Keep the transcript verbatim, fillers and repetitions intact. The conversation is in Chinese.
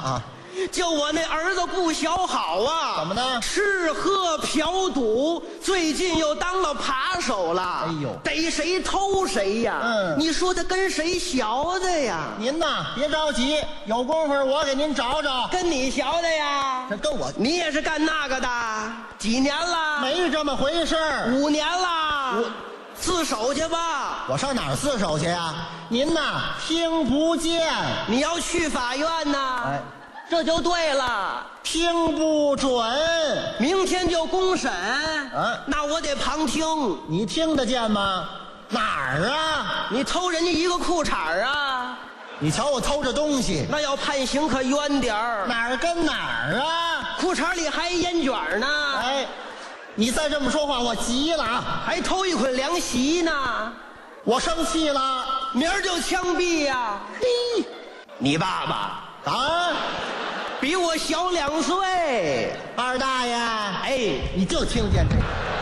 啊！ 就我那儿子不小好啊！ 怎么呢？ 吃喝嫖赌，最近又当了扒手了。 哎呦， 逮谁偷谁呀！ 嗯， 你说他跟谁学的呀？ 您呐，别着急，有功夫我给您找找。 跟你学的呀？ 这跟我， 你也是干那个的？几年了？ 没这么回事儿。 五年了。 我自首去吧。 我上哪儿自首去呀？您呐，听不见。 你要去法院呐？ 哎。 这就对了， 听不准， 明天就公审， 啊， 那我得旁听。 你听得见吗？哪儿啊？ 你偷人家一个裤衩啊？ 你瞧我偷着东西， 那要判刑可冤点儿。 哪儿跟哪儿啊？ 裤衩里还烟卷呢。 哎，你再这么说话，我急了啊！ 还偷一捆凉席呢， 我生气了， 明儿就枪毙呀！嘿，你爸爸。 啊， 比我小两岁， 二大爷， 哎， 你就听见这个。